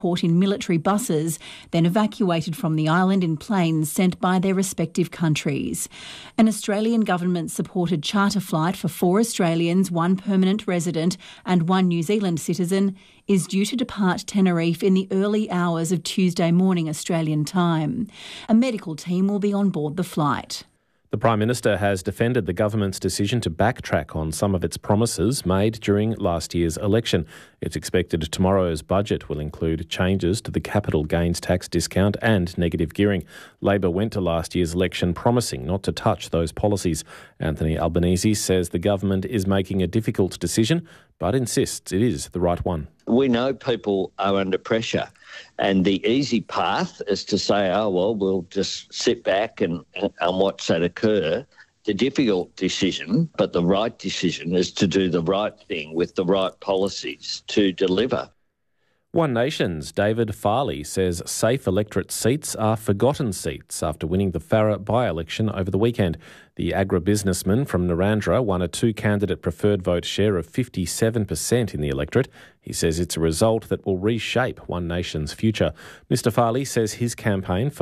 in military buses, then evacuated from the island in planes sent by their respective countries. An Australian government-supported charter flight for 4 Australians, 1 permanent resident and 1 New Zealand citizen is due to depart Tenerife in the early hours of Tuesday morning Australian time. A medical team will be on board the flight. The Prime Minister has defended the government's decision to backtrack on some of its promises made during last year's election. It's expected tomorrow's budget will include changes to the capital gains tax discount and negative gearing. Labor went to last year's election promising not to touch those policies. Anthony Albanese says the government is making a difficult decision, but insists it is the right one. We know people are under pressure, and the easy path is to say, oh, well, we'll just sit back and watch that occur. The difficult decision, but the right decision, is to do the right thing with the right policies to deliver. One Nation's David Farley says safe electorate seats are forgotten seats after winning the Farrer by-election over the weekend. The agribusinessman from Narrandera won a 2-candidate preferred vote share of 57% in the electorate. He says it's a result that will reshape One Nation's future. Mr Farley says his campaign